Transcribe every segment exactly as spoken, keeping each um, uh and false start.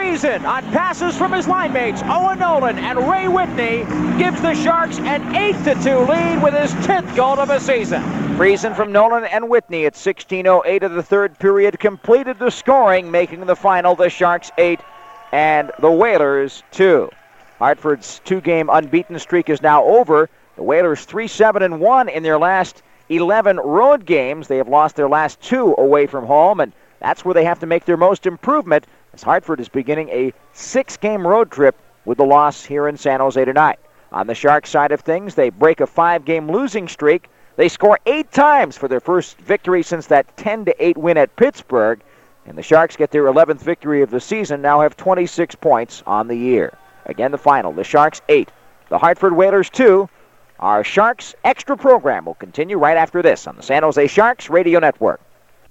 season on passes from his line mates. Owen Nolan and Ray Whitney gives the Sharks an eight to two lead with his tenth goal of the season. Friesen from Nolan and Whitney at sixteen oh eight of the third period completed the scoring, making the final the Sharks eight and the Whalers two. Hartford's two-game unbeaten streak is now over. The Whalers three seven and one in their last eleven road games. They have lost their last two away from home, and that's where they have to make their most improvement, as Hartford is beginning a six-game road trip with the loss here in San Jose tonight. On the Sharks side of things, they break a five-game losing streak. They score eight times for their first victory since that ten to eight win at Pittsburgh, and the Sharks get their eleventh victory of the season, now have twenty-six points on the year. Again, the final, the Sharks eight, the Hartford Whalers two. Our Sharks Extra program will continue right after this on the San Jose Sharks Radio Network.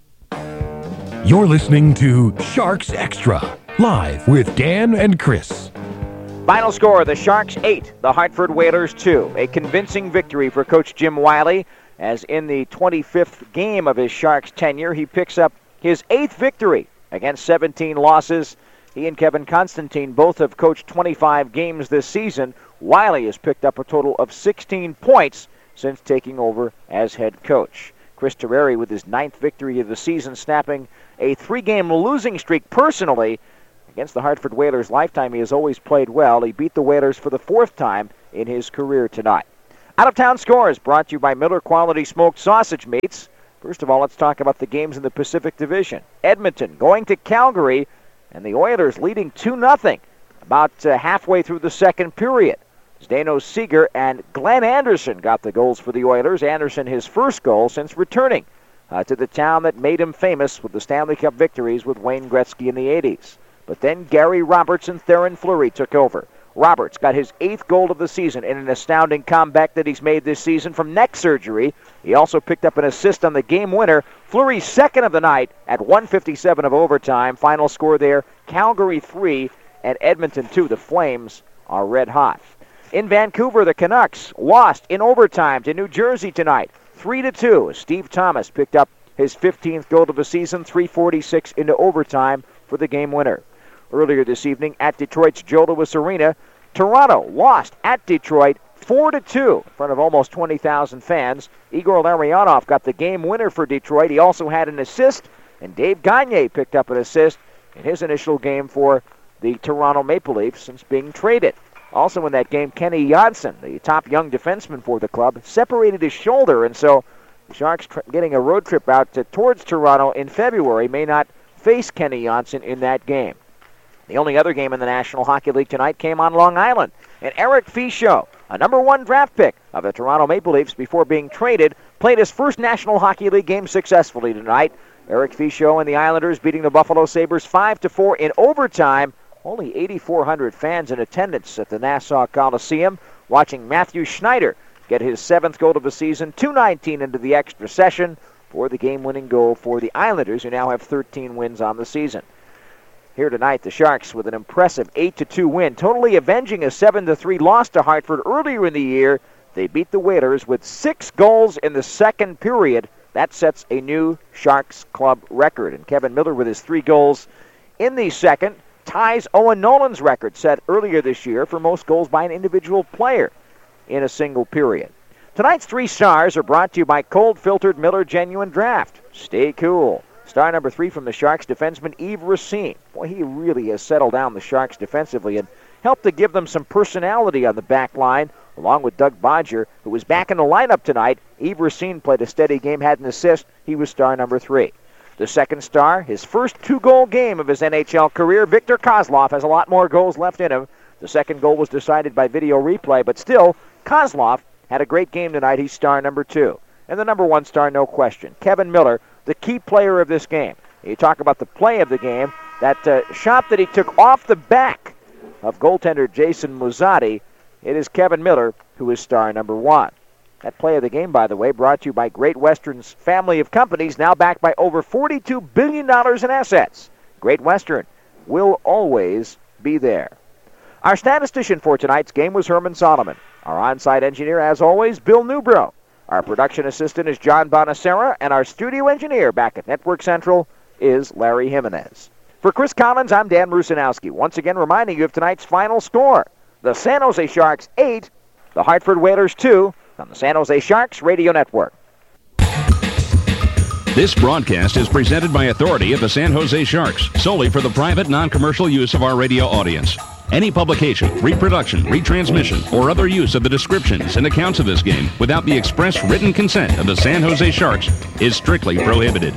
You're listening to Sharks Extra, live with Dan and Chris. Final score, the Sharks eight, the Hartford Whalers two. A convincing victory for Coach Jim Wiley, as in the twenty-fifth game of his Sharks tenure, he picks up his eighth victory against seventeen losses. He and Kevin Constantine both have coached twenty-five games this season. Wiley has picked up a total of sixteen points since taking over as head coach. Chris Terreri with his ninth victory of the season, snapping a three-game losing streak personally. Against the Hartford Whalers' lifetime, he has always played well. He beat the Whalers for the fourth time in his career tonight. Out-of-town scores brought to you by Miller Quality Smoked Sausage Meats. First of all, let's talk about the games in the Pacific Division. Edmonton going to Calgary, and the Oilers leading two nothing about uh, halfway through the second period. Zdeno Seeger and Glenn Anderson got the goals for the Oilers. Anderson his first goal since returning uh, to the town that made him famous with the Stanley Cup victories with Wayne Gretzky in the eighties. But then Gary Roberts and Theoren Fleury took over. Roberts got his eighth goal of the season in an astounding comeback that he's made this season from neck surgery. He also picked up an assist on the game winner. Fleury's second of the night at one fifty-seven of overtime. Final score there, Calgary three and Edmonton two. The Flames are red hot. In Vancouver, the Canucks lost in overtime to New Jersey tonight, three to two. Steve Thomas picked up his fifteenth goal of the season, three forty-six into overtime for the game winner. Earlier this evening at Detroit's Joe Louis Arena, Toronto lost at Detroit four to two in front of almost twenty thousand fans. Igor Larionov got the game winner for Detroit. He also had an assist, and Dave Gagne picked up an assist in his initial game for the Toronto Maple Leafs since being traded. Also in that game, Kenny Janssen, the top young defenseman for the club, separated his shoulder, and so the Sharks tr- getting a road trip out to, towards Toronto in February may not face Kenny Janssen in that game. The only other game in the National Hockey League tonight came on Long Island, and Eric Fichaud, a number one draft pick of the Toronto Maple Leafs before being traded, played his first National Hockey League game successfully tonight. Eric Fichaud and the Islanders beating the Buffalo Sabres five to four in overtime. Only eighty-four hundred fans in attendance at the Nassau Coliseum, watching Matthew Schneider get his seventh goal of the season, two nineteen into the extra session for the game-winning goal for the Islanders, who now have thirteen wins on the season. Here tonight, the Sharks with an impressive eight to two win, totally avenging a seven to three loss to Hartford earlier in the year. They beat the Whalers with six goals in the second period. That sets a new Sharks club record. And Kevin Miller with his three goals in the second ties Owen Nolan's record set earlier this year for most goals by an individual player in a single period. Tonight's three stars are brought to you by cold-filtered Miller Genuine Draft. Stay cool. Star number three from the Sharks, defenseman Yves Racine. Boy, he really has settled down the Sharks defensively and helped to give them some personality on the back line, along with Doug Bodger, who was back in the lineup tonight. Yves Racine played a steady game, had an assist. He was star number three. The second star, his first two-goal game of his N H L career, Victor Kozlov has a lot more goals left in him. The second goal was decided by video replay, but still, Kozlov had a great game tonight. He's star number two. And the number one star, no question, Kevin Miller, the key player of this game. You talk about the play of the game, that uh, shot that he took off the back of goaltender Jason Muzzatti. It is Kevin Miller who is star number one. That play of the game, by the way, brought to you by Great Western's family of companies, now backed by over forty-two billion dollars in assets. Great Western will always be there. Our statistician for tonight's game was Herman Solomon. Our on-site engineer, as always, Bill Newbrough. Our production assistant is John Bonacera, and our studio engineer back at Network Central is Larry Jimenez. For Chris Collins, I'm Dan Rusanowski. Once again reminding you of tonight's final score. The San Jose Sharks eight, the Hartford Whalers two, on the San Jose Sharks Radio Network. This broadcast is presented by authority of the San Jose Sharks, solely for the private, non-commercial use of our radio audience. Any publication, reproduction, retransmission, or other use of the descriptions and accounts of this game without the express written consent of the San Jose Sharks is strictly prohibited.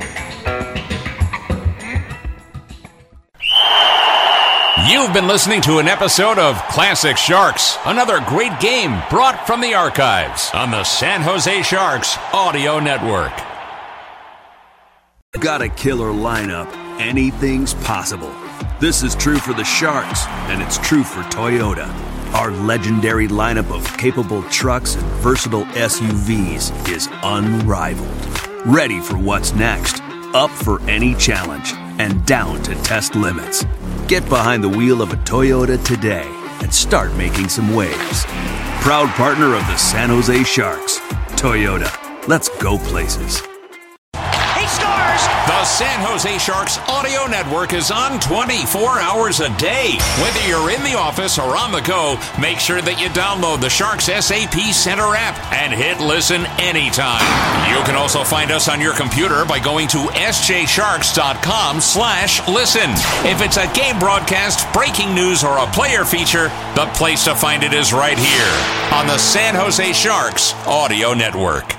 You've been listening to an episode of Classic Sharks, another great game brought from the archives on the San Jose Sharks Audio Network. Got a killer lineup. Anything's possible. This is true for the Sharks, and it's true for Toyota. Our legendary lineup of capable trucks and versatile S U Vs is unrivaled. Ready for what's next, up for any challenge, and down to test limits. Get behind the wheel of a Toyota today and start making some waves. Proud partner of the San Jose Sharks, Toyota. Let's go places. He scores! The San Jose Sharks Audio Network is on twenty-four hours a day. Whether you're in the office or on the go, make sure that you download the Sharks S A P Center app and hit listen anytime. You can also find us on your computer by going to s j sharks dot com slash listen. If it's a game broadcast, breaking news, or a player feature, the place to find it is right here on the San Jose Sharks Audio Network.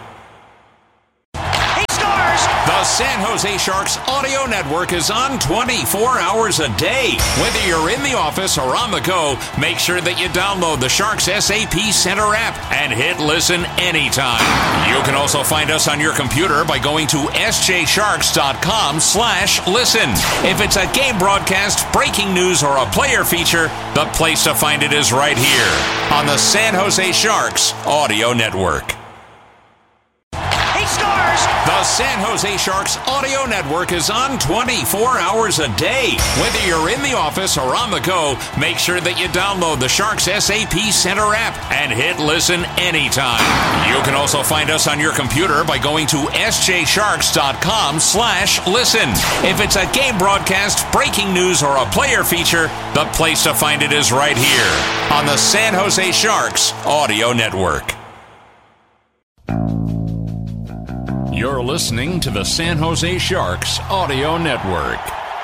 The San Jose Sharks Audio Network is on twenty-four hours a day. Whether you're in the office or on the go, make sure that you download the Sharks S A P Center app and hit listen anytime. You can also find us on your computer by going to s j sharks dot com slash listen. If it's a game broadcast, breaking news, or a player feature, the place to find it is right here on the San Jose Sharks Audio Network. The San Jose Sharks Audio Network is on twenty-four hours a day. Whether you're in the office or on the go, make sure that you download the Sharks S A P Center app and hit listen anytime. You can also find us on your computer by going to s j sharks dot com slash listen. If it's a game broadcast, breaking news, or a player feature, the place to find it is right here on the San Jose Sharks Audio Network. You're listening to the San Jose Sharks Audio Network.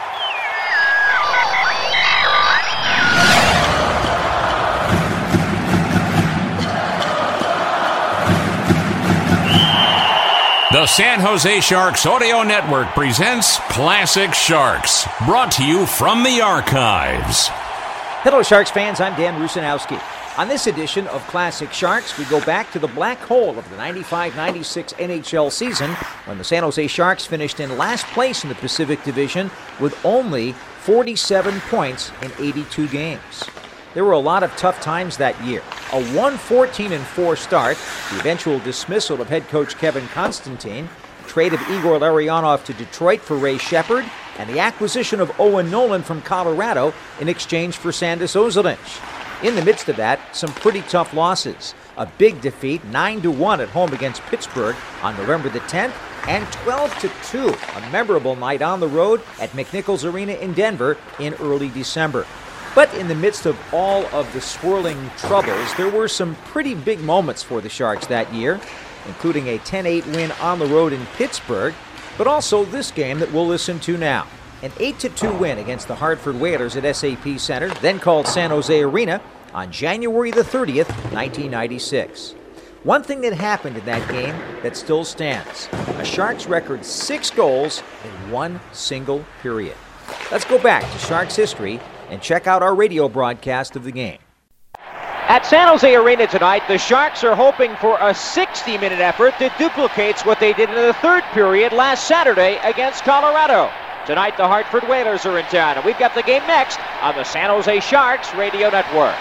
The San Jose Sharks Audio Network presents Classic Sharks, brought to you from the archives. Hello, Sharks fans. I'm Dan Rusanowski. On this edition of Classic Sharks, we go back to the black hole of the ninety-five ninety-six N H L season when the San Jose Sharks finished in last place in the Pacific Division with only forty-seven points in eighty-two games. There were a lot of tough times that year. A one fourteen and four start, the eventual dismissal of head coach Kevin Constantine, the trade of Igor Larionov to Detroit for Ray Shepard, and the acquisition of Owen Nolan from Colorado in exchange for Sandis Ozolic. In the midst of that, some pretty tough losses. A big defeat, nine to one at home against Pittsburgh on November the tenth, and twelve to two, a memorable night on the road at McNichols Arena in Denver in early December. But in the midst of all of the swirling troubles, there were some pretty big moments for the Sharks that year, including a ten eight win on the road in Pittsburgh, but also this game that we'll listen to now. An eight to two win against the Hartford Whalers at S A P Center, then called San Jose Arena, on January the thirtieth, nineteen ninety-six. One thing that happened in that game that still stands, a Sharks record six goals in one single period. Let's go back to Sharks history and check out our radio broadcast of the game. At San Jose Arena tonight, the Sharks are hoping for a sixty-minute effort that duplicates what they did in the third period last Saturday against Colorado. Tonight, the Hartford Whalers are in town, and we've got the game next on the San Jose Sharks Radio Network.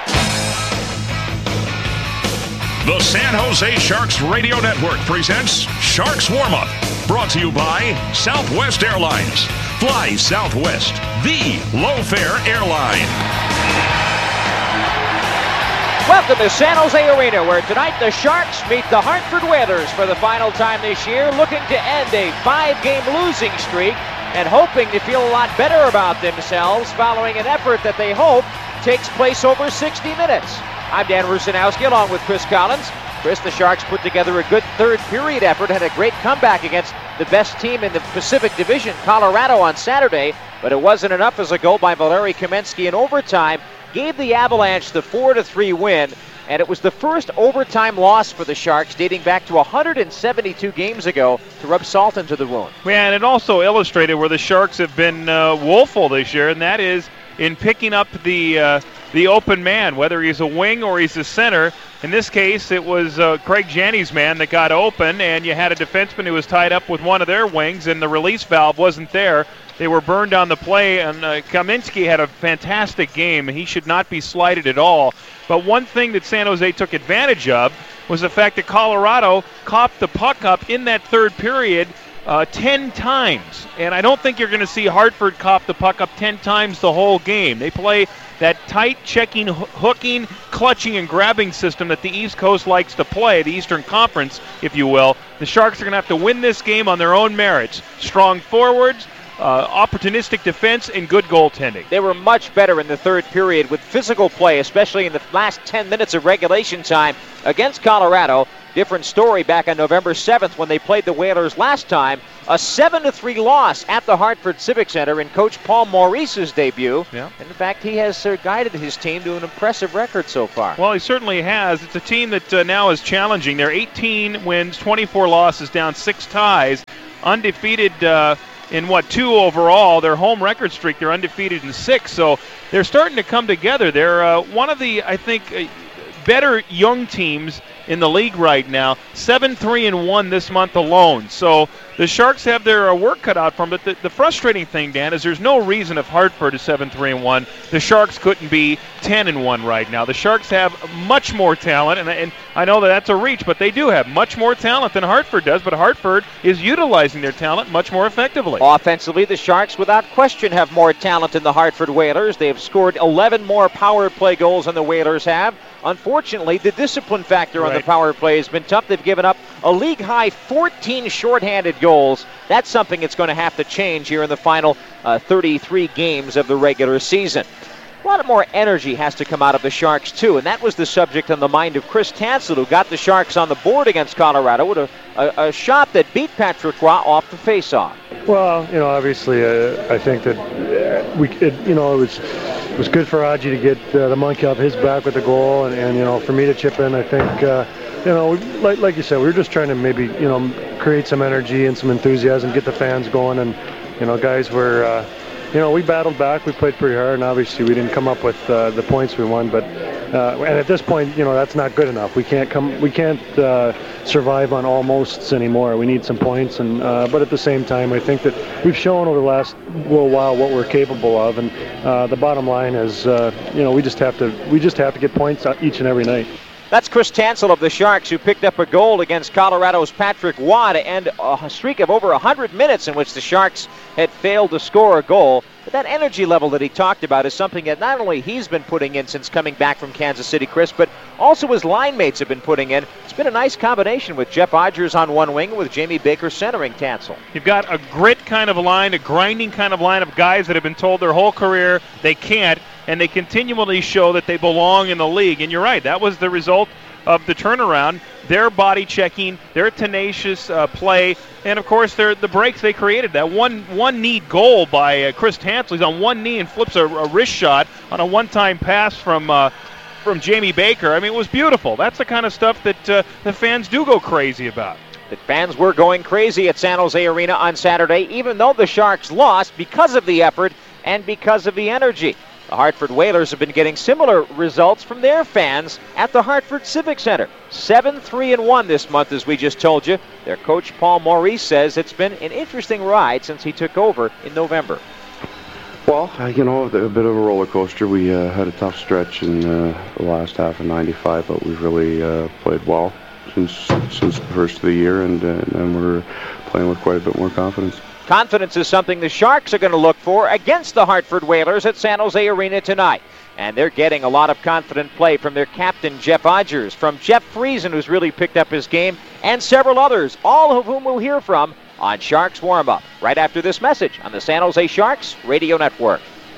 The San Jose Sharks Radio Network presents Sharks Warm-Up, brought to you by Southwest Airlines. Fly Southwest, the low-fare airline. Welcome to San Jose Arena, where tonight the Sharks meet the Hartford Whalers for the final time this year, looking to end a five-game losing streak and hoping to feel a lot better about themselves following an effort that they hope takes place over sixty minutes. I'm Dan Rusanowski along with Chris Collins. Chris, the Sharks put together a good third period effort, had a great comeback against the best team in the Pacific Division, Colorado, on Saturday, but it wasn't enough as a goal by Valeri Kamensky in overtime gave the Avalanche the four to three win, and it was the first overtime loss for the Sharks dating back to one hundred seventy-two games ago to rub salt into the wound. Yeah, and it also illustrated where the Sharks have been uh, woeful this year, and that is in picking up the uh, the open man, whether he's a wing or he's a center. In this case, it was uh, Craig Janney's man that got open, and you had a defenseman who was tied up with one of their wings, and the release valve wasn't there. They were burned on the play, and uh, Kamensky had a fantastic game. He should not be slighted at all. But one thing that San Jose took advantage of was the fact that Colorado copped the puck up in that third period uh, ten times. And I don't think you're going to see Hartford cop the puck up ten times the whole game. They play that tight checking, hooking, clutching, and grabbing system that the East Coast likes to play, the Eastern Conference, if you will. The Sharks are going to have to win this game on their own merits. Strong forwards, Uh, opportunistic defense, and good goaltending. They were much better in the third period with physical play, especially in the last ten minutes of regulation time against Colorado. Different story back on November seventh when they played the Whalers last time. A seven to three loss at the Hartford Civic Center in Coach Paul Maurice's debut. Yeah. And in fact, he has uh, guided his team to an impressive record so far. Well, he certainly has. It's a team that uh, now is challenging. They're eighteen wins, twenty-four losses, down six ties, undefeated uh, in what, two overall. Their home record streak, they're undefeated in six, so they're starting to come together. They're uh, one of the, I think, uh, better young teams in the league right now. seven three and one this month alone. So the Sharks have their uh, work cut out for them. But the, the frustrating thing, Dan, is there's no reason if Hartford is seven three and one, the Sharks couldn't be ten and one right now. The Sharks have much more talent, and, and I know that that's a reach, but they do have much more talent than Hartford does. But Hartford is utilizing their talent much more effectively. Offensively, the Sharks, without question, have more talent than the Hartford Whalers. They have scored eleven more power play goals than the Whalers have. Unfortunately, the discipline factor on Right. the power play has been tough. They've given up a league-high fourteen shorthanded goals. That's something that's going to have to change here in the final uh, thirty-three games of the regular season. A lot more energy has to come out of the Sharks, too, and that was the subject on the mind of Chris Tansel, who got the Sharks on the board against Colorado with a, a, a shot that beat Patrick Roy off the face-off. Well, you know, obviously, uh, I think that uh, we, it, you know, it was it was good for Aji to get uh, the monkey off his back with the goal, and, and you know, for me to chip in, I think, uh, you know, like like you said, we were just trying to maybe, you know, create some energy and some enthusiasm, get the fans going, and you know, guys were. Uh, You know, we battled back. We played pretty hard, and obviously we didn't come up with uh, the points we won. But uh, and at this point, you know, that's not good enough. We can't come. We can't uh, survive on almosts anymore. We need some points. And uh, but at the same time, I think that we've shown over the last little while what we're capable of. And uh, the bottom line is, uh, you know, we just have to. We just have to get points each and every night. That's Chris Tansel of the Sharks, who picked up a goal against Colorado's Patrick Roy to end a streak of over one hundred minutes in which the Sharks had failed to score a goal. But that energy level that he talked about is something that not only he's been putting in since coming back from Kansas City, Chris, but also his line mates have been putting in. It's been a nice combination with Jeff Odgers on one wing and with Jamie Baker centering Tansel. You've got a grit kind of line, a grinding kind of line of guys that have been told their whole career they can't, and they continually show that they belong in the league. And you're right, that was the result of the turnaround, their body checking, their tenacious uh, play, and of course their the breaks they created. That one one knee goal by uh, Chris Tansel. He's on one knee and flips a, a wrist shot on a one-time pass from uh, from Jamie Baker. I mean, it was beautiful. That's the kind of stuff that uh, the fans do go crazy about. The fans were going crazy at San Jose Arena on Saturday, even though the Sharks lost because of the effort and because of the energy. The Hartford Whalers have been getting similar results from their fans at the Hartford Civic Center. seven three and one this month, as we just told you. Their coach, Paul Maurice, says it's been an interesting ride since he took over in November. Well, you know, a bit of a roller coaster. We uh, had a tough stretch in uh, the last half of ninety-five, but we've really uh, played well since since the first of the year, and, uh, and we're playing with quite a bit more confidence. Confidence is something the Sharks are going to look for against the Hartford Whalers at San Jose Arena tonight. And they're getting a lot of confident play from their captain, Jeff Odgers, from Jeff Friesen, who's really picked up his game, and several others, all of whom we'll hear from on Sharks Warm-Up, right after this message on the San Jose Sharks Radio Network.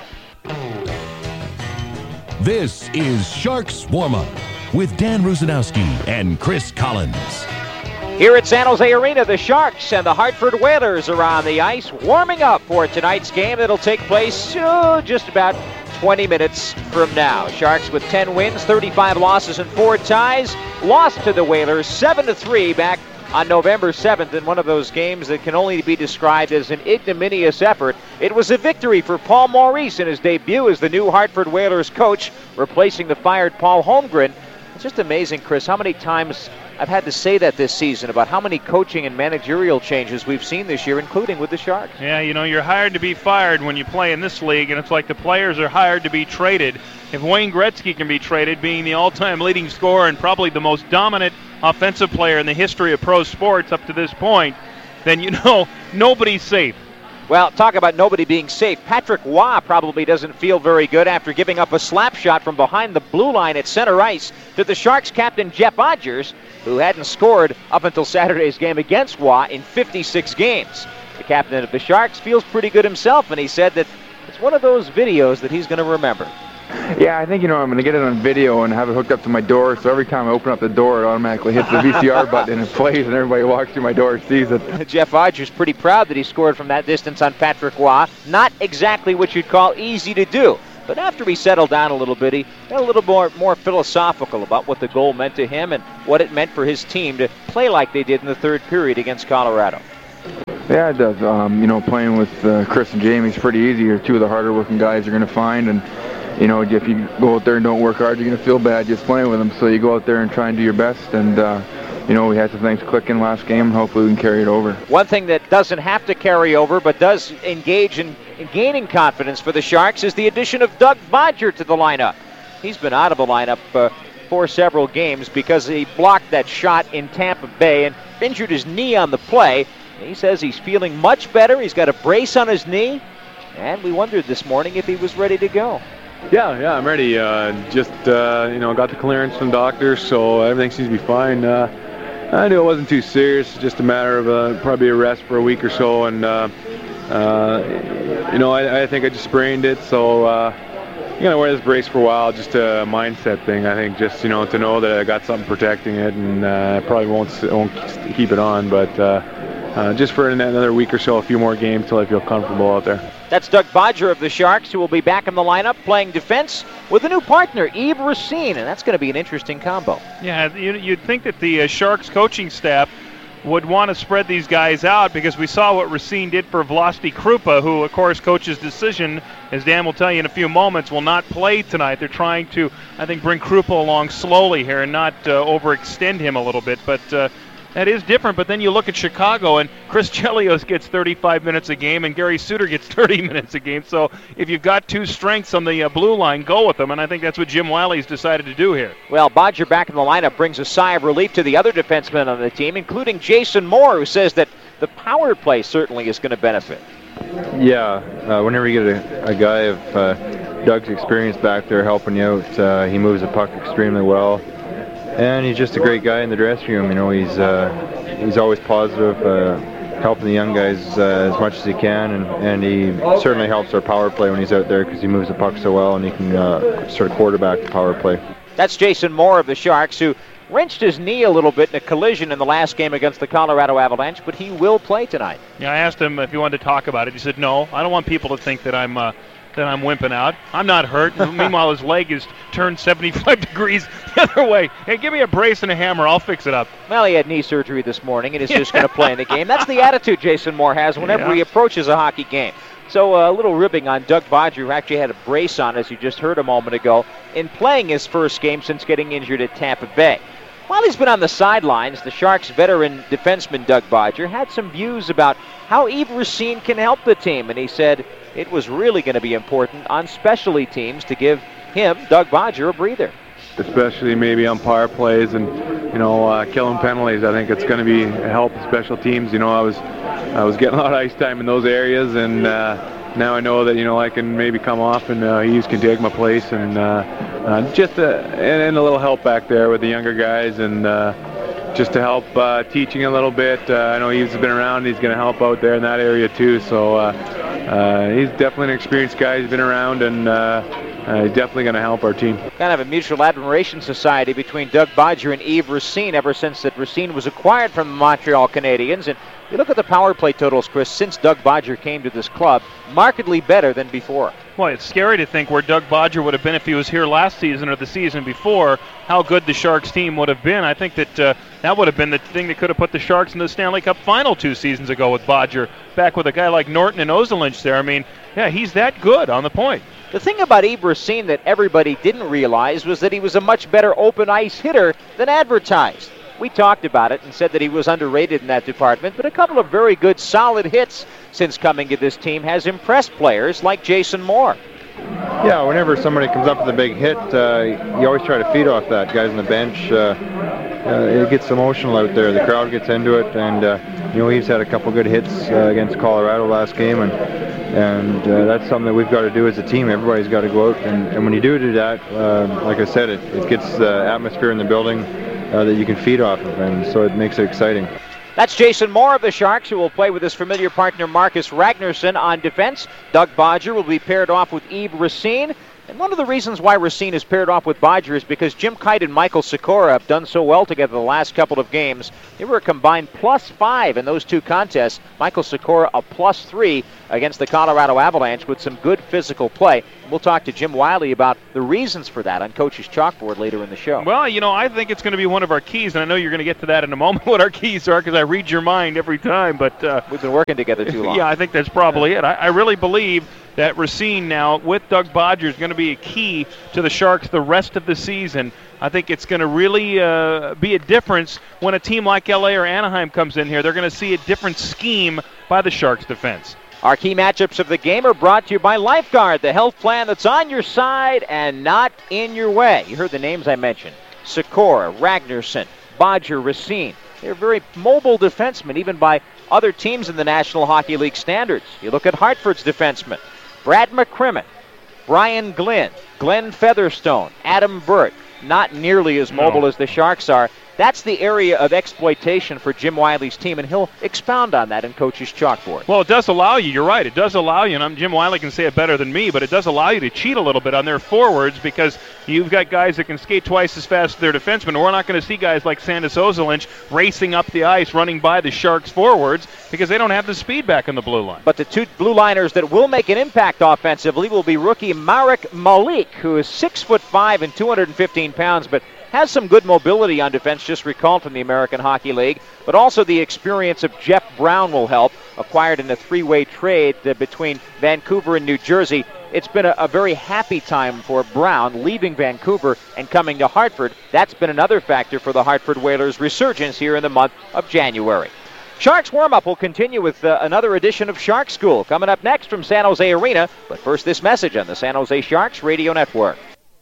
This is Sharks Warm-Up with Dan Rusanowski and Chris Collins. Here at San Jose Arena, the Sharks and the Hartford Whalers are on the ice, warming up for tonight's game that'll take place oh, just about twenty minutes from now. Sharks with ten wins, thirty-five losses, and four ties. Lost to the Whalers seven to three back on November seventh in one of those games that can only be described as an ignominious effort. It was a victory for Paul Maurice in his debut as the new Hartford Whalers coach, replacing the fired Paul Holmgren. It's just amazing, Chris, how many times I've had to say that this season about how many coaching and managerial changes we've seen this year, including with the Sharks. Yeah, you know, you're hired to be fired when you play in this league, and it's like the players are hired to be traded. If Wayne Gretzky can be traded, being the all-time leading scorer and probably the most dominant offensive player in the history of pro sports up to this point, then you know nobody's safe. Well, talk about nobody being safe. Patrick Waugh probably doesn't feel very good after giving up a slap shot from behind the blue line at center ice to the Sharks captain Jeff Odgers, who hadn't scored up until Saturday's game against Waugh in fifty-six games. The captain of the Sharks feels pretty good himself, and he said that it's one of those videos that he's going to remember. Yeah, I think, you know, I'm going to get it on video and have it hooked up to my door, so every time I open up the door, it automatically hits the V C R button and it plays, and everybody walks through my door sees it. Jeff Odgers pretty proud that he scored from that distance on Patrick Waugh. Not exactly what you'd call easy to do. But after he settled down a little bit, he got a little more, more philosophical about what the goal meant to him and what it meant for his team to play like they did in the third period against Colorado. Yeah, it does. Um, you know, playing with uh, Chris and Jamie is pretty easy. They're two of the harder working guys you're going to find, and you know, if you go out there and don't work hard, you're going to feel bad just playing with them. So you go out there and try and do your best. And, uh, you know, we had some things click in last game, and hopefully we can carry it over. One thing that doesn't have to carry over but does engage in, in gaining confidence for the Sharks is the addition of Doug Bodger to the lineup. He's been out of the lineup uh, for several games because he blocked that shot in Tampa Bay and injured his knee on the play. He says he's feeling much better. He's got a brace on his knee. And we wondered this morning if he was ready to go. Yeah, yeah, I'm ready. Uh, just, uh, you know, got the clearance from doctors, so everything seems to be fine. Uh, I knew it wasn't too serious, just a matter of uh, probably a rest for a week or so. And, uh, uh, you know, I, I think I just sprained it, so uh, I'm going to wear this brace for a while, just a mindset thing, I think, just, you know, to know that I got something protecting it, and uh, I probably won't, won't keep it on, but uh, uh, just for another week or so, a few more games till I feel comfortable out there. That's Doug Bodger of the Sharks, who will be back in the lineup playing defense with a new partner, Yves Racine, and that's going to be an interesting combo. Yeah, you'd think that the uh, Sharks coaching staff would want to spread these guys out because we saw what Racine did for Vlasti Krupa, who, of course, coach's decision, as Dan will tell you in a few moments, will not play tonight. They're trying to, I think, bring Krupa along slowly here and not uh, overextend him a little bit, but uh, that is different. But then you look at Chicago, and Chris Chelios gets thirty-five minutes a game, and Gary Suter gets thirty minutes a game. So if you've got two strengths on the uh, blue line, go with them, and I think that's what Jim Wiley's decided to do here. Well, Bodger back in the lineup brings a sigh of relief to the other defensemen on the team, including Jason Moore, who says that the power play certainly is going to benefit. Yeah, uh, whenever you get a, a guy of uh, Doug's experience back there helping you out, uh, he moves the puck extremely well. And he's just a great guy in the dressing room. You know, he's uh, he's always positive, uh, helping the young guys uh, as much as he can, and, and he certainly helps our power play when he's out there because he moves the puck so well and he can uh, sort of quarterback the power play. That's Jason Moore of the Sharks, who wrenched his knee a little bit in a collision in the last game against the Colorado Avalanche, but he will play tonight. Yeah, I asked him if he wanted to talk about it. He said, no, I don't want people to think that I'm uh, that I'm wimping out. I'm not hurt. Meanwhile, his leg is turned seventy-five degrees the other way. Hey, give me a brace and a hammer. I'll fix it up. Well, he had knee surgery this morning and is just going to play in the game. That's the attitude Jason Moore has whenever yeah. he approaches a hockey game. So uh, a little ribbing on Doug Bodger, who actually had a brace on, as you just heard a moment ago, in playing his first game since getting injured at Tampa Bay. While he's been on the sidelines, the Sharks veteran defenseman Doug Bodger had some views about how Yves Racine can help the team, and he said it was really going to be important on specialty teams to give him, Doug Bodger, a breather. Especially maybe on power plays and, you know, uh, killing penalties. I think it's going to be a help with special teams. You know, I was I was getting a lot of ice time in those areas, and uh, now I know that, you know, I can maybe come off and uh, Yves can take my place, and uh, uh, just a, and, and a little help back there with the younger guys, and uh, just to help uh, teaching a little bit. Uh, I know he's been around. He's going to help out there in that area too. So uh, uh, he's definitely an experienced guy. He's been around, and uh, uh, he's definitely going to help our team. Kind of a mutual admiration society between Doug Bodger and Yves Racine ever since that Racine was acquired from the Montreal Canadiens. And you look at the power play totals, Chris, since Doug Bodger came to this club, markedly better than before. Well, it's scary to think where Doug Bodger would have been if he was here last season or the season before, how good the Sharks team would have been. I think that uh, that would have been the thing that could have put the Sharks in the Stanley Cup final two seasons ago with Bodger, back with a guy like Norton and Ozolinsh there. I mean, yeah, he's that good on the point. The thing about Yves Racine that everybody didn't realize was that he was a much better open ice hitter than advertised. We talked about it and said that he was underrated in that department, but a couple of very good, solid hits since coming to this team has impressed players like Jason Moore. Yeah, whenever somebody comes up with a big hit, uh, you always try to feed off that. Guys on the bench, uh, uh, it gets emotional out there. The crowd gets into it, and uh, you know, he's had a couple good hits uh, against Colorado last game, and and uh, that's something that we've got to do as a team. Everybody's got to go out, and, and when you do do that, uh, like I said, it, it gets the atmosphere in the building Uh, that you can feed off of, and so it makes it exciting. That's Jason Moore of the Sharks, who will play with his familiar partner Marcus Ragnarsson on defense. Doug Bodger will be paired off with Yves Racine. And one of the reasons why Racine is paired off with Bodger is because Jim Kite and Michael Sikora have done so well together the last couple of games. They were a combined plus five in those two contests. Michael Sikora a plus three against the Colorado Avalanche with some good physical play. We'll talk to Jim Wiley about the reasons for that on Coach's Chalkboard later in the show. Well, you know, I think it's going to be one of our keys, and I know you're going to get to that in a moment, what our keys are, because I read your mind every time. But uh, we've been working together too long. Yeah, I think that's probably it. I, I really believe that Racine now, with Doug Bodger, is going to be a key to the Sharks the rest of the season. I think it's going to really uh, be a difference when a team like L A or Anaheim comes in here. They're going to see a different scheme by the Sharks defense. Our key matchups of the game are brought to you by Lifeguard, the health plan that's on your side and not in your way. You heard the names I mentioned. Sikora, Ragnarsson, Bodger, Racine. They're very mobile defensemen, even by other teams in the National Hockey League standards. You look at Hartford's defensemen. Brad McCrimmon, Brian Glynn, Glenn Featherstone, Adam Burt, not nearly as mobile no. as the Sharks are. That's the area of exploitation for Jim Wiley's team, and he'll expound on that in Coach's Chalkboard. Well, it does allow you, you're right, it does allow you, and I'm, Jim Wiley can say it better than me, but it does allow you to cheat a little bit on their forwards because you've got guys that can skate twice as fast as their defensemen. We're not going to see guys like Sandis Ozolinsh racing up the ice, running by the Sharks forwards because they don't have the speed back on the blue line. But the two blue liners that will make an impact offensively will be rookie Marek Malik, who is six foot five and two hundred fifteen pounds, but has some good mobility on defense, just recalled from the American Hockey League. But also the experience of Jeff Brown will help, acquired in a three-way trade uh, between Vancouver and New Jersey. It's been a, a very happy time for Brown, leaving Vancouver and coming to Hartford. That's been another factor for the Hartford Whalers' resurgence here in the month of January. Sharks warm-up will continue with uh, another edition of Shark School coming up next from San Jose Arena. But first, this message on the San Jose Sharks Radio Network.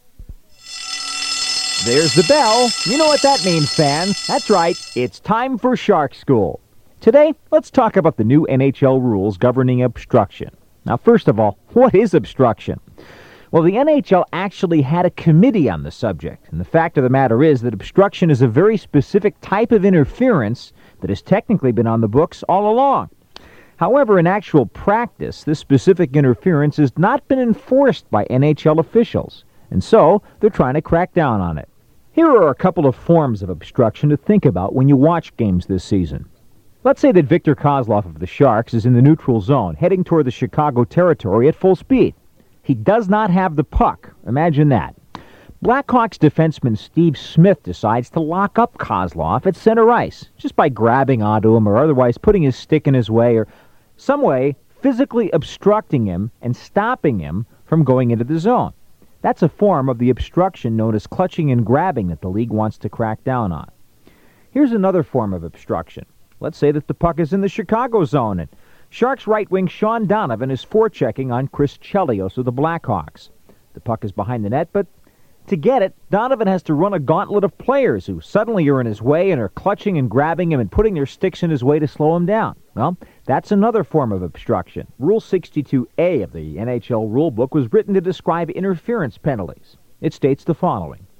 There's the bell. You know what that means, fans. That's right. It's time for Shark School. Today, let's talk about the new N H L rules governing obstruction. Now, first of all, what is obstruction? Well, the N H L actually had a committee on the subject, and the fact of the matter is that obstruction is a very specific type of interference that has technically been on the books all along. However, in actual practice, this specific interference has not been enforced by N H L officials, and so they're trying to crack down on it. Here are a couple of forms of obstruction to think about when you watch games this season. Let's say that Victor Kozlov of the Sharks is in the neutral zone, heading toward the Chicago territory at full speed. He does not have the puck. Imagine that. Blackhawks defenseman Steve Smith decides to lock up Kozlov at center ice, just by grabbing onto him or otherwise putting his stick in his way or some way physically obstructing him and stopping him from going into the zone. That's a form of the obstruction known as clutching and grabbing that the league wants to crack down on. Here's another form of obstruction. Let's say that the puck is in the Chicago zone, and Sharks right wing Sean Donovan is forechecking on Chris Chelios of the Blackhawks. The puck is behind the net, but to get it, Donovan has to run a gauntlet of players who suddenly are in his way and are clutching and grabbing him and putting their sticks in his way to slow him down. Well, that's another form of obstruction. Rule sixty-two A of the N H L rulebook was written to describe interference penalties. It states the following.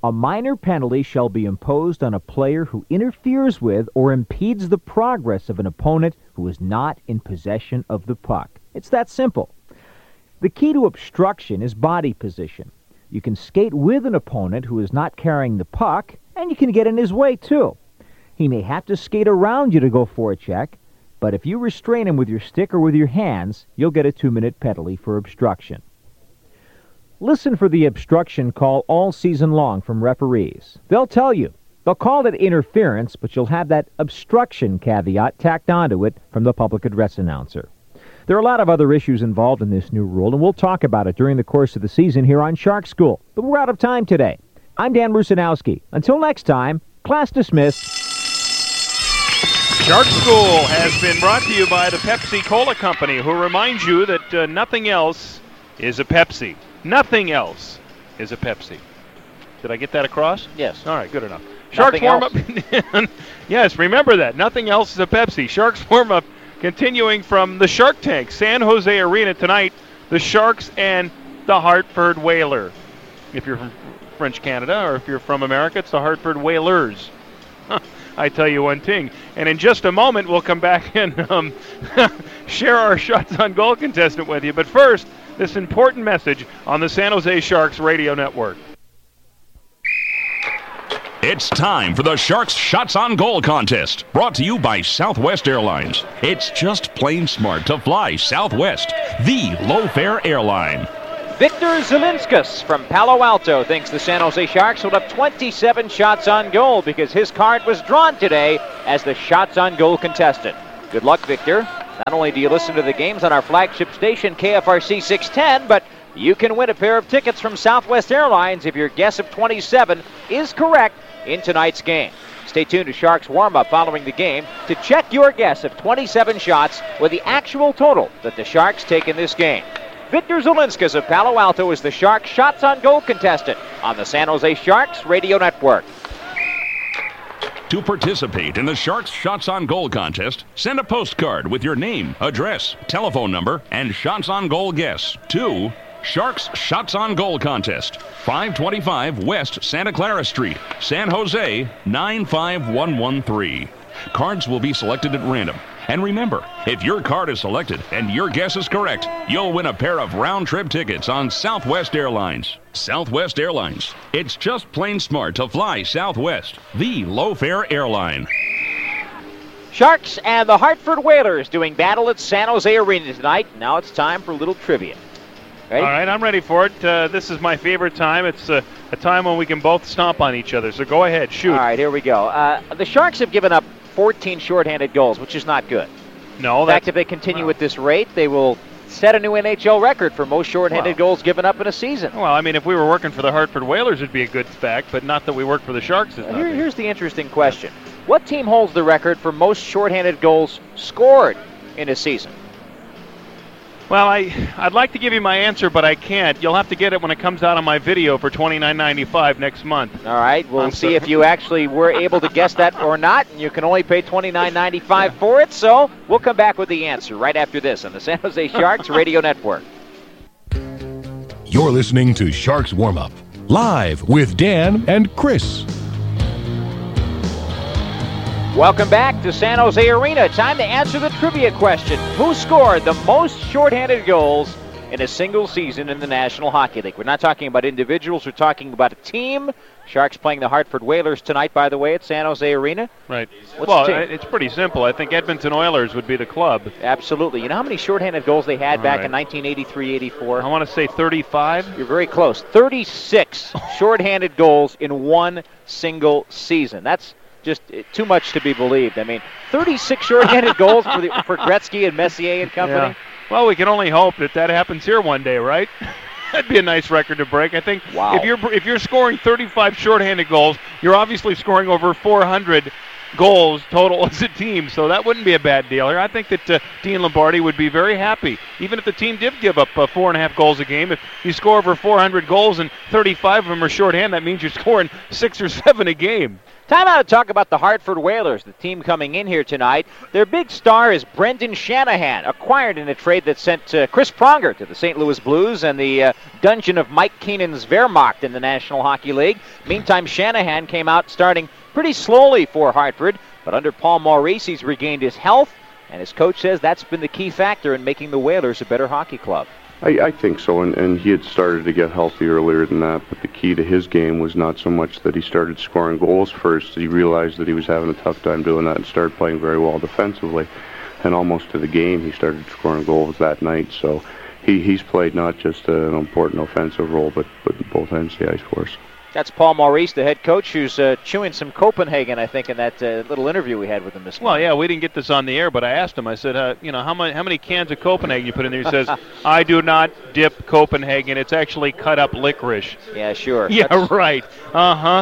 A minor penalty shall be imposed on a player who interferes with or impedes the progress of an opponent who is not in possession of the puck. It's that simple. The key to obstruction is body position. You can skate with an opponent who is not carrying the puck, and you can get in his way, too. He may have to skate around you to go for a check, but if you restrain him with your stick or with your hands, you'll get a two-minute penalty for obstruction. Listen for the obstruction call all season long from referees. They'll tell you. They'll call it interference, but you'll have that obstruction caveat tacked onto it from the public address announcer. There are a lot of other issues involved in this new rule, and we'll talk about it during the course of the season here on Shark School. But we're out of time today. I'm Dan Rusanowski. Until next time, class dismissed. Shark School has been brought to you by the Pepsi Cola Company, who reminds you that uh, nothing else is a Pepsi. Nothing else is a Pepsi. Did I get that across? Yes. All right, good enough. Sharks Nothing warm-up. Yes, remember that. Nothing else is a Pepsi. Sharks warm-up continuing from the Shark Tank, San Jose Arena tonight. The Sharks and the Hartford Whaler. If you're from French Canada, or if you're from America, it's the Hartford Whalers. I tell you one thing. And in just a moment, we'll come back and um, share our shots on goal contestant with you. But first, this important message on the San Jose Sharks radio network. It's time for the Sharks Shots on Goal contest, brought to you by Southwest Airlines. It's just plain smart to fly Southwest, the low-fare airline. Victor Zelinskas from Palo Alto thinks the San Jose Sharks will have twenty-seven shots on goal because his card was drawn today as the shots on goal contestant. Good luck, Victor. Not only do you listen to the games on our flagship station, K F R C six ten, but you can win a pair of tickets from Southwest Airlines if your guess of twenty-seven is correct in tonight's game. Stay tuned to Sharks warm-up following the game to check your guess of twenty-seven shots with the actual total that the Sharks take in this game. Victor Zelinskas of Palo Alto is the Sharks Shots on Goal contestant on the San Jose Sharks radio network. To participate in the Sharks Shots on Goal contest, send a postcard with your name, address, telephone number, and shots on goal guess to Sharks Shots on Goal contest, five twenty-five West Santa Clara Street, San Jose, nine five one one three. Cards will be selected at random. And remember, if your card is selected and your guess is correct, you'll win a pair of round-trip tickets on Southwest Airlines. Southwest Airlines. It's just plain smart to fly Southwest, the low-fare airline. Sharks and the Hartford Whalers doing battle at San Jose Arena tonight. Now it's time for a little trivia. Ready? All right, I'm ready for it. Uh, this is my favorite time. It's uh, a time when we can both stomp on each other. So go ahead, shoot. All right, here we go. Uh, the Sharks have given up fourteen shorthanded goals, which is not good. No, in fact, if they continue wow. with this rate, they will set a new N H L record for most shorthanded wow. goals given up in a season. Well, I mean, if we were working for the Hartford Whalers, it'd be a good fact, but not that we work for the Sharks. Here, here's the interesting question. What team holds the record for most shorthanded goals scored in a season? Well, I, I'd like to give you my answer, but I can't. You'll have to get it when it comes out on my video for twenty-nine ninety-five next month. All right, we'll I'm see so- if you actually were able to guess that or not, and you can only pay twenty-nine ninety-five for it, so we'll come back with the answer right after this on the San Jose Sharks Radio Network. You're listening to Sharks Warm Up, live with Dan and Chris. Welcome back to San Jose Arena. Time to answer the trivia question. Who scored the most shorthanded goals in a single season in the National Hockey League? We're not talking about individuals. We're talking about a team. Sharks playing the Hartford Whalers tonight, by the way, at San Jose Arena. Right. What's well, the team? it's pretty simple. I think Edmonton Oilers would be the club. Absolutely. You know how many shorthanded goals they had All back right. in nineteen eighty-three eighty-four? I want to say thirty-five. You're very close. thirty-six shorthanded goals in one single season. That's just too much to be believed. I mean, thirty-six shorthanded goals for, the, for Gretzky and Messier and company. Yeah. Well, we can only hope that that happens here one day, right? That'd be a nice record to break. I think Wow. if you're if you're scoring thirty-five shorthanded goals, you're obviously scoring over four hundred goals total as a team, so that wouldn't be a bad deal here. I think that uh, Dean Lombardi would be very happy, even if the team did give up uh, four and a half goals a game. If you score over four hundred goals and thirty-five of them are shorthand, that means you're scoring six or seven a game. Time out to talk about the Hartford Whalers, the team coming in here tonight. Their big star is Brendan Shanahan, acquired in a trade that sent uh, Chris Pronger to the Saint Louis Blues and the uh, dungeon of Mike Keenan's Wehrmacht in the National Hockey League. Meantime, Shanahan came out starting pretty slowly for Hartford, but under Paul Maurice, he's regained his health, and his coach says that's been the key factor in making the Whalers a better hockey club. I, I think so, and, and he had started to get healthy earlier than that, but the key to his game was not so much that he started scoring goals first. He realized that he was having a tough time doing that and started playing very well defensively, and almost to the game he started scoring goals that night. So he, he's played not just an important offensive role, but, but both ends of the ice for us. That's Paul Maurice, the head coach, who's uh, chewing some Copenhagen, I think, in that uh, little interview we had with him this morning. Well, yeah, we didn't get this on the air, but I asked him. I said, uh, you know, how many how many cans of Copenhagen you put in there? He says, I do not dip Copenhagen. It's actually cut up licorice. Yeah, sure. Yeah, That's... right. Uh-huh.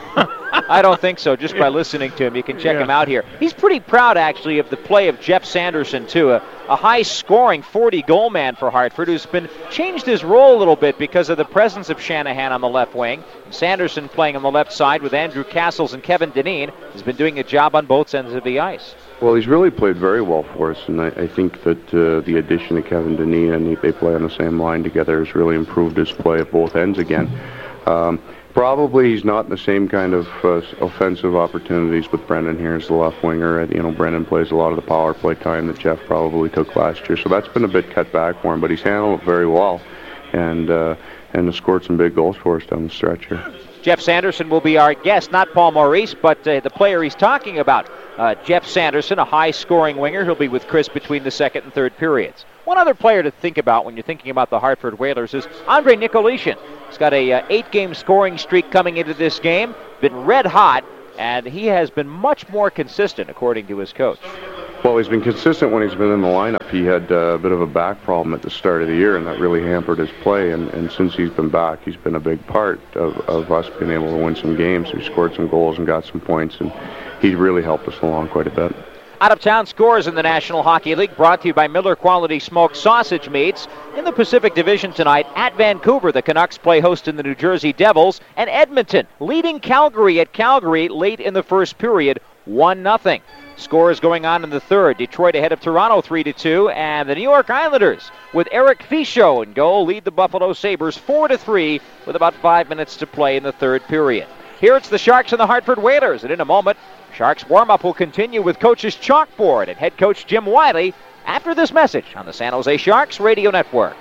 I don't think so, just by listening to him. You can check yeah. him out here. He's pretty proud, actually, of the play of Jeff Sanderson, too, a, a high-scoring forty-goal man for Hartford who's been changed his role a little bit because of the presence of Shanahan on the left wing. Sanderson playing on the left side with Andrew Castles and Kevin Dineen has been doing a job on both ends of the ice. Well, he's really played very well for us, and I, I think that uh, the addition of Kevin Dineen, and he, they play on the same line together, has really improved his play at both ends again. Um, Probably he's not in the same kind of uh, offensive opportunities with Brendan here as the left winger. You know, Brendan plays a lot of the power play time that Jeff probably took last year, so that's been a bit cut back for him. But he's handled it very well, and uh, and has scored some big goals for us down the stretch here. Jeff Sanderson will be our guest, not Paul Maurice, but uh, the player he's talking about. Uh, Jeff Sanderson, a high-scoring winger. He'll be with Chris between the second and third periods. One other player to think about when you're thinking about the Hartford Whalers is Andre Nicolishin. He's got a uh, eight-game scoring streak coming into this game, been red hot, and he has been much more consistent, according to his coach. Well, he's been consistent when he's been in the lineup. He had uh, a bit of a back problem at the start of the year, and that really hampered his play. And, and since he's been back, he's been a big part of, of us being able to win some games. He scored some goals and got some points, and he's really helped us along quite a bit. Out-of-town scores in the National Hockey League brought to you by Miller Quality Smoked Sausage Meats. In the Pacific Division tonight, at Vancouver, the Canucks play host in the New Jersey Devils, and Edmonton leading Calgary at Calgary late in the first period, one nothing. Scores going on in the third. Detroit ahead of Toronto three to two, and the New York Islanders, with Eric Fichaud in goal, lead the Buffalo Sabres four to three with about five minutes to play in the third period. Here it's the Sharks and the Hartford Whalers, and in a moment, Sharks warm-up will continue with coach's chalkboard and head coach Jim Wiley after this message on the San Jose Sharks Radio Network.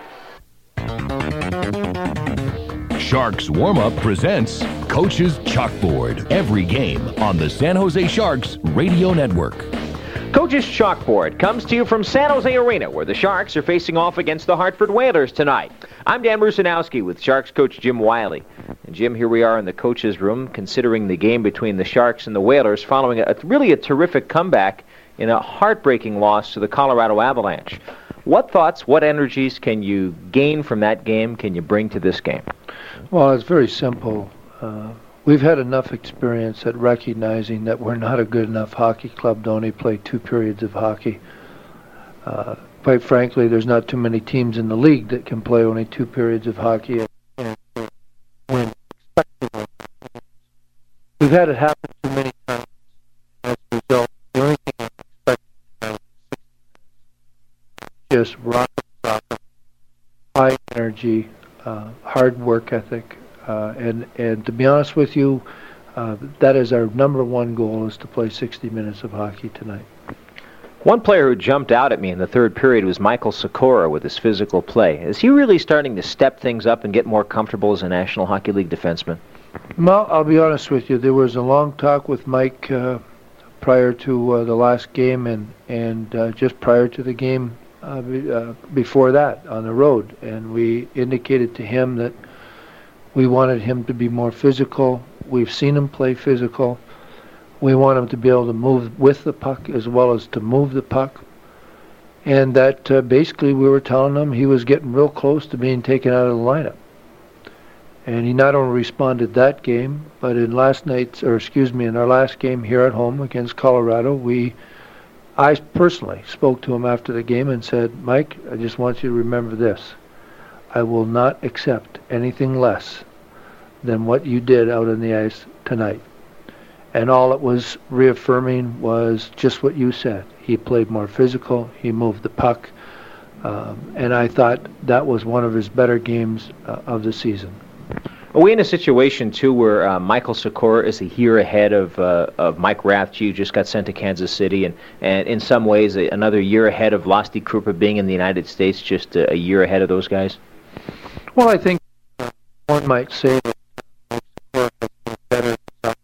Sharks Warm-Up presents Coach's Chalkboard every game on the San Jose Sharks Radio Network. Coach's Chalkboard comes to you from San Jose Arena, where the Sharks are facing off against the Hartford Whalers tonight. I'm Dan Rusanowski with Sharks coach Jim Wiley. And Jim, here we are in the coach's room, considering the game between the Sharks and the Whalers following a, really a terrific comeback in a heartbreaking loss to the Colorado Avalanche. What thoughts, what energies can you gain from that game, can you bring to this game? Well, it's very simple. Uh, we've had enough experience at recognizing that we're not a good enough hockey club to only play two periods of hockey. Uh, quite frankly, there's not too many teams in the league that can play only two periods of hockey and win. We've had it happen too many times. As a result, the only thing I expect is just rock soccer, high energy, uh, hard work ethic, uh, and and to be honest with you, uh, that is our number one goal, is to play sixty minutes of hockey tonight. One player who jumped out at me in the third period was Michael Sikora with his physical play. Is he really starting to step things up and get more comfortable as a National Hockey League defenseman? Well, I'll be honest with you. There was a long talk with Mike uh, prior to uh, the last game and, and uh, just prior to the game uh, be, uh, before that on the road. And we indicated to him that we wanted him to be more physical. We've seen him play physical. We want him to be able to move with the puck as well as to move the puck. And that uh, basically we were telling him he was getting real close to being taken out of the lineup. And he not only responded that game, but in last night's, or excuse me, in our last game here at home against Colorado, we, I personally spoke to him after the game and said, Mike, I just want you to remember this. I will not accept anything less than what you did out on the ice tonight. And all it was reaffirming was just what you said. He played more physical, he moved the puck, um, and I thought that was one of his better games uh, of the season. Are we in a situation, too, where uh, Michael Sikora is a year ahead of uh, of Mike Rathje, who just got sent to Kansas City, and, and in some ways a, another year ahead of Lusty Krupa being in the United States, just a, a year ahead of those guys? Well, I think uh, one might say that Sikora has been better.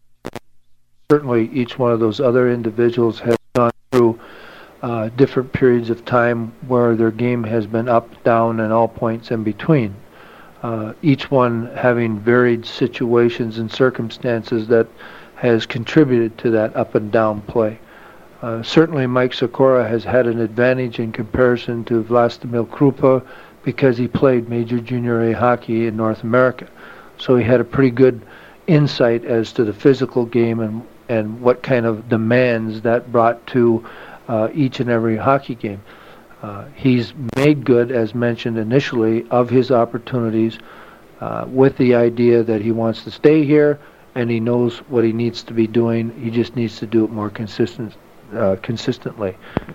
Certainly each one of those other individuals has gone through uh, different periods of time where their game has been up, down, and all points in between. Uh, each one having varied situations and circumstances that has contributed to that up and down play. Uh, certainly Mike Sikora has had an advantage in comparison to Vlastimil Krupa because he played Major Junior A hockey in North America. So he had a pretty good insight as to the physical game and, and what kind of demands that brought to uh, each and every hockey game. Uh, he's made good, as mentioned initially, of his opportunities uh, with the idea that he wants to stay here and he knows what he needs to be doing. He just needs to do it more consistent, uh, consistently.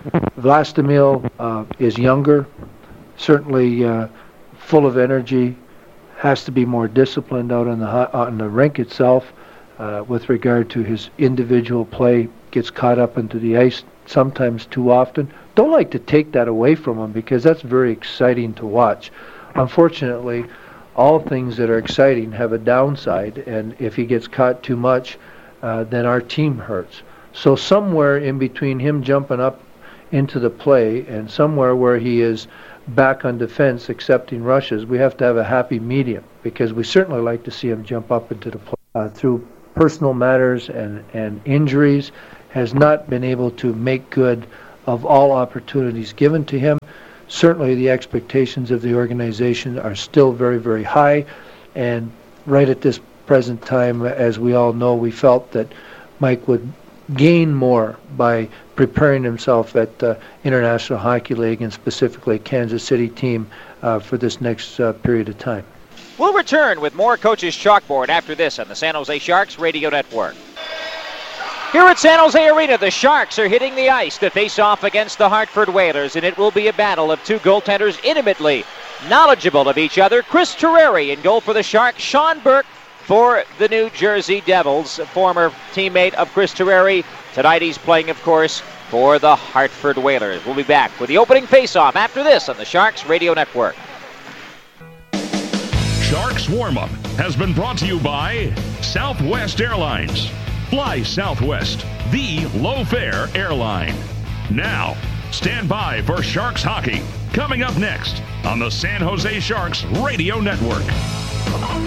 Vlastimil uh, is younger, certainly uh, full of energy, has to be more disciplined out on the, on the rink itself uh, with regard to his individual play, gets caught up into the ice sometimes too often. Don't like to take that away from him because that's very exciting to watch. Unfortunately, all things that are exciting have a downside, and if he gets caught too much, uh, then our team hurts. So somewhere in between him jumping up into the play and somewhere where he is back on defense accepting rushes, we have to have a happy medium because we certainly like to see him jump up into the play. Uh, through personal matters and, and injuries, has not been able to make good of all opportunities given to him. Certainly the expectations of the organization are still very, very high, and right at this present time, as we all know, we felt that Mike would gain more by preparing himself at the International Hockey League and specifically Kansas City team uh, for this next uh, period of time. We'll return with more Coach's Chalkboard after this on the San Jose Sharks Radio Network. Here at San Jose Arena, the Sharks are hitting the ice to face off against the Hartford Whalers, and it will be a battle of two goaltenders intimately knowledgeable of each other. Chris Terreri in goal for the Sharks, Sean Burke for the New Jersey Devils, a former teammate of Chris Terreri. Tonight he's playing, of course, for the Hartford Whalers. We'll be back with the opening face-off after this on the Sharks Radio Network. Sharks Warm-Up has been brought to you by Southwest Airlines. Fly Southwest, the low-fare airline. Now, stand by for Sharks hockey. Coming up next on the San Jose Sharks Radio Network.